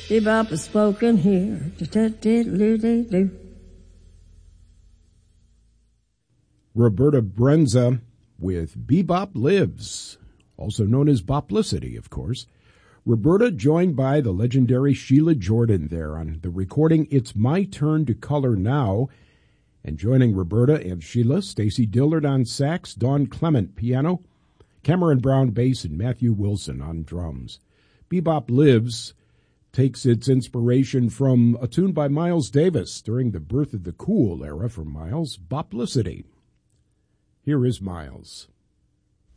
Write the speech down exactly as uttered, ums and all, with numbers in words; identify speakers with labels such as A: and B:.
A: Bebop is spoken here. Do-do-do-do-do-do.
B: Roberta Brenza with Bebop Lives, also known as Boplicity, of course. Roberta joined by the legendary Sheila Jordan there on the recording It's My Turn to Color Now. And joining Roberta and Sheila, Stacy Dillard on sax, Dawn Clement piano, Cameron Brown bass, and Matthew Wilson on drums. Bebop Lives takes its inspiration from a tune by Miles Davis during the Birth of the Cool era from Miles, Boplicity. Here is Miles.